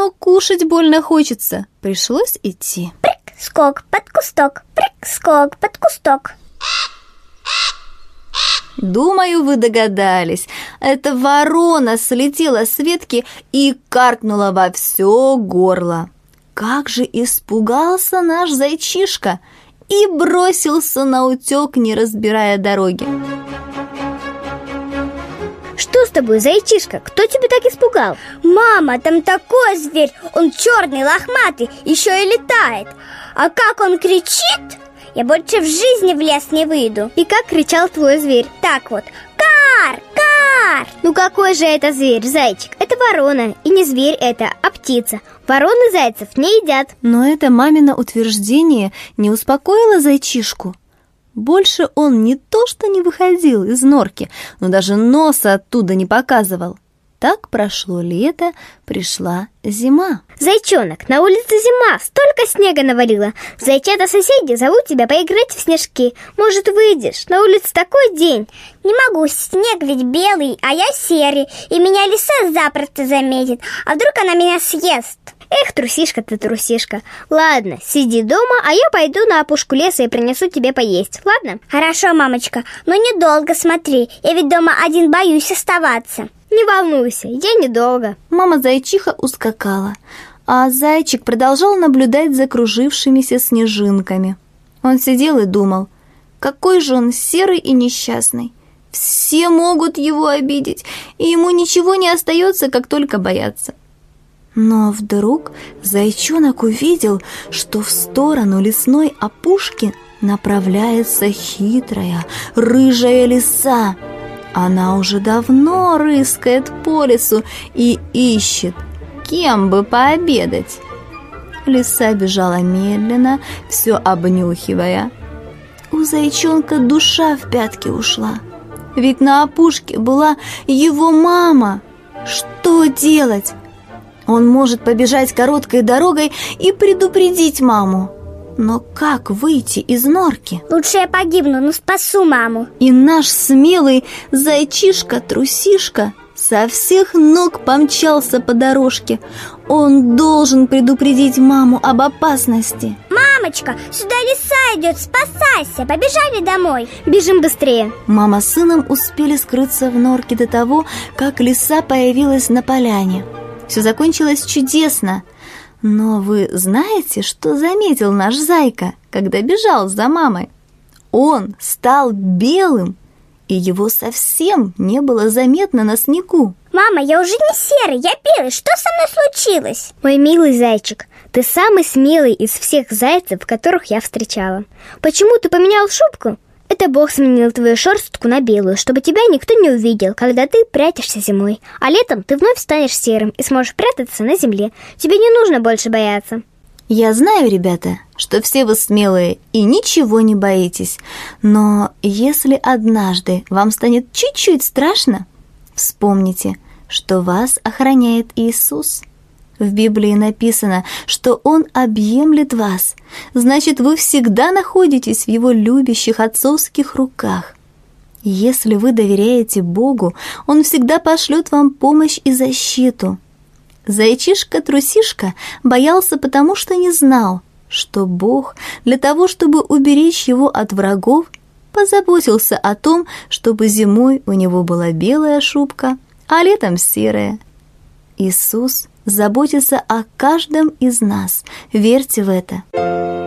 но кушать больно хочется. Пришлось идти. Прыг-скок под кусток, прыг-скок под кусток. Думаю, вы догадались. Эта ворона слетела с ветки и каркнула во все горло. Как же испугался наш зайчишка и бросился наутек, не разбирая дороги. Что с тобой, зайчишка? Кто тебя так испугал? Мама, там такой зверь, он черный, лохматый, еще и летает. А как он кричит, я больше в жизни в лес не выйду. И как кричал твой зверь? Так вот, кар, кар. Ну какой же это зверь, зайчик? Это ворона, и не зверь это, а птица. Вороны зайцев не едят. Но это мамино утверждение не успокоило зайчишку. Больше он не то что не выходил из норки, но даже носа оттуда не показывал. Так прошло лето, пришла зима. Зайчонок, на улице зима, столько снега навалило. Зайчата-соседи зовут тебя поиграть в снежки. Может, выйдешь? На улице такой день. Не могу, снег ведь белый, а я серый, и меня лиса запросто заметит. А вдруг она меня съест? Эх, трусишка ты, трусишка. Ладно, сиди дома, а я пойду на опушку леса и принесу тебе поесть, ладно? Хорошо, мамочка, но недолго смотри. Я ведь дома один боюсь оставаться. Не волнуйся, я недолго. Мама зайчиха ускакала, а зайчик продолжал наблюдать за кружившимися снежинками. Он сидел и думал, какой же он серый и несчастный. Все могут его обидеть, и ему ничего не остается, как только бояться. Но вдруг зайчонок увидел, что в сторону лесной опушки направляется хитрая, рыжая лиса. Она уже давно рыскает по лесу и ищет, кем бы пообедать. Лиса бежала медленно, все обнюхивая. У зайчонка душа в пятки ушла, ведь на опушке была его мама. Что делать? Он может побежать короткой дорогой и предупредить маму. Но как выйти из норки? Лучше я погибну, но спасу маму. И наш смелый зайчишка-трусишка со всех ног помчался по дорожке. Он должен предупредить маму об опасности. Мамочка, сюда лиса идет, спасайся, побежали домой. Бежим быстрее. Мама с сыном успели скрыться в норке до того, как лиса появилась на поляне. Все закончилось чудесно. Но вы знаете, что заметил наш зайка, когда бежал за мамой? Он стал белым, и его совсем не было заметно на снегу. Мама, я уже не серый, я белый, что со мной случилось? Мой милый зайчик, ты самый смелый из всех зайцев, которых я встречала. Почему ты поменял шубку? Это Бог сменил твою шерстку на белую, чтобы тебя никто не увидел, когда ты прячешься зимой. А летом ты вновь станешь серым и сможешь прятаться на земле. Тебе не нужно больше бояться. Я знаю, ребята, что все вы смелые и ничего не боитесь. Но если однажды вам станет чуть-чуть страшно, вспомните, что вас охраняет Иисус. В Библии написано, что Он объемлет вас. Значит, вы всегда находитесь в Его любящих отцовских руках. Если вы доверяете Богу, Он всегда пошлет вам помощь и защиту. Зайчишка-трусишка боялся, потому что не знал, что Бог для того, чтобы уберечь его от врагов, позаботился о том, чтобы зимой у него была белая шубка, а летом серая. Иисус заботится о каждом из нас. Верьте в это.